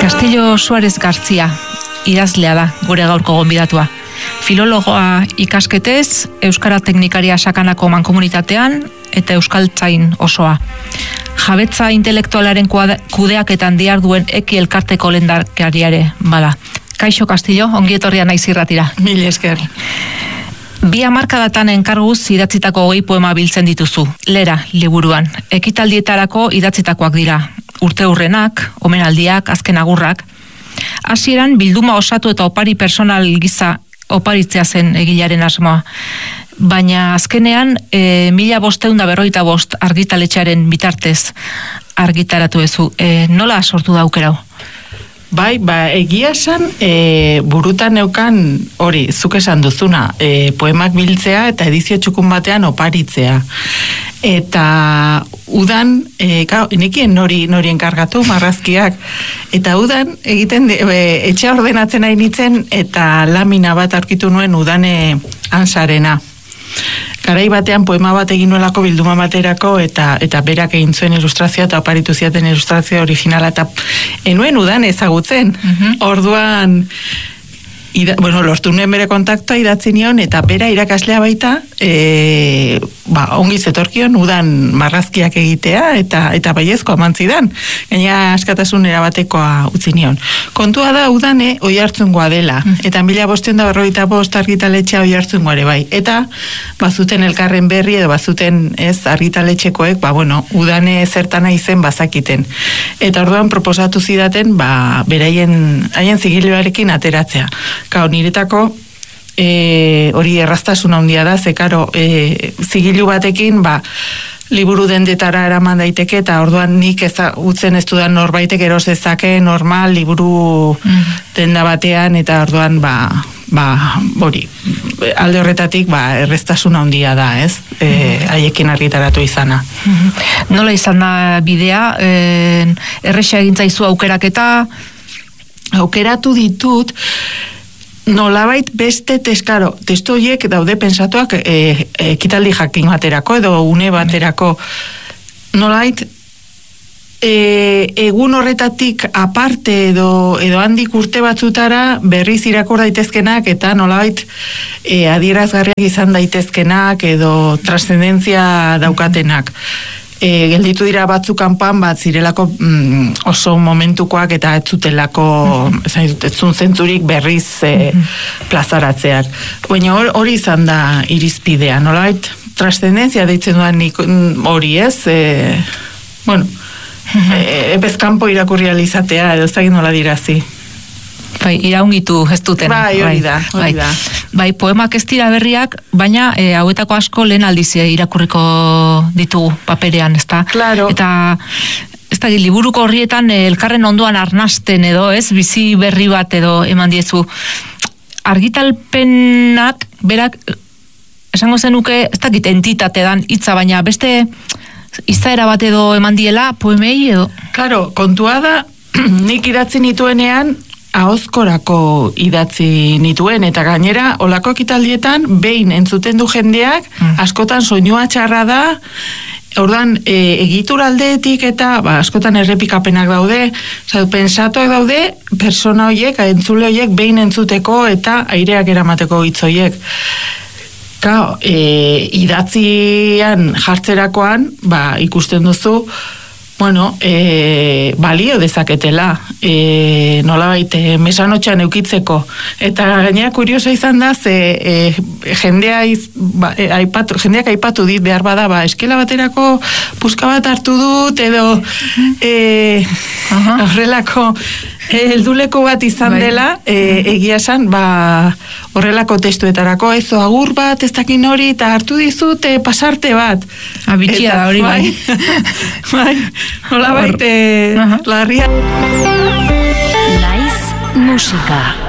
Castillo Suárez Gartzia, idazlea da, gure gaurko gonbidatua. Filologoa ikasketez, Euskara Teknikaria Sakanako mankomunitatean eta euskaltzain osoa. Jabetza intelektualaren kudeaketan diharduen Eki elkarteko lehendakariare bada. Kaixo Castillo, ongi etorria naiz irratira. Mil esker. 2 hamarkadatan enkarguz idatzitako 20 poema biltzen dituzu, Lera liburuan. Ekitaldietarako idatzitakoak dira, urteurrenak, omenaldiak, azken agurrak. Hasieran bilduma osatu eta opari personal giza oparitzea zen egilaren asmoa. Baina azkenean 1545 argitaletxearen bitartez argitaratu ezu. Nola sortu da aukera hau? Bai, egia esan, burutan neukan hori, zuk esan duzuna, poemak biltzea eta edizio txukun batean oparitzea. Eta udan, nekien nori enkargatu marrazkiak, eta udan egiten, etxea ordenatzen nahi nintzen, eta lamina bat aurkitu nuen udane ansarena. Garai batean poema bat egin nuelako bilduma baterako eta berak egin zuen ilustrazioa eta oparitu ziaten ilustrazio originala eta enuen udan ezagutzen. Orduan lortu nuen bere kontaktua idatzi nion eta bera irakaslea baita ongi zetorkion udan marrazkiak egitea eta baiezko amantzidan. Gaina askatasun erabatekoa utzi nion. Kontua da udane Oiartzungoa dela eta 1545 argitaletxea Oiartzungoa ere bai. Eta bazuten elkarren berri edo bazuten ez argitaletxekoek udane zertana izen bazakiten. Eta orduan proposatu zidaten haien zigiluarekin ateratzea. Niretako hori erraztasun handia da, zekaro zigilu batekin liburu dendetara eraman daiteke eta orduan nik utzen ez dudan norbaitek eros dezake normal liburu denda batean eta orduan hori alde horretatik erraztasun handia da, ez? Haiekin argitaratu izana. Nola izan da bidea? Erresa egin zaizu aukeraketa? Aukeratu ditut nolabait beste testu horiek daude pensatuak ekitaldi jakin baterako edo une baterako nolabait egun horretatik aparte edo handik urte batzutara berriz irakur daitezkenak eta nolabait adierazgarriak izan daitezkenak edo transcendentzia daukatenak. Gelditu dira batzuk kanpan zirelako oso momentukoak eta ez zutelako ez zun zentzurik berriz plazaratzeak. Baina hori izan da irizpidea, nolabait transcendentzia deitzen duan hori ez, ebezkampo irakurri alizatea edo ez da nola dirazi. Iraungitu ez duten. Hori da. Poemak ez dira berriak, baina hauetako asko lehen aldiz irakurriko ditugu paperean, ezta? Claro. Eta ez da, liburuko horrietan elkarren ondoan arnasten edo, ez? Bizi berri bat edo eman diezu. Argitalpenak, berak, esango zenuke, ez dakit entitate dan hitza, baina beste izaera bat edo eman diela poemei edo? Claro, kontua da, nik idatzi nituenean, ahozkorako idatzi nituen, eta gainera, olako ekitaldietan, behin entzuten du jendeak, askotan soinua txarra da, orduan, egituraldeetik eta askotan errepikapenak daude, pensatuak daude, persona horiek, entzule horiek, behin entzuteko eta aireak eramateko hitz horiek. Idatzian jartzerakoan, ikusten duzu, balio dezaketela, nolabait mesanotxean eukitzeko. Eta gainera kuriosa izan da, jendeak aipatu dit behar bada, eskela baterako puska bat hartu dut, edo horrelako helduleko bat izan dela, egia esan, horrelako testuetarako, ezo agur bat, ez dakin hori, eta hartu dizut pasarte bat. Bitxia da hori bai. Hola baite, larria. Naiz musika.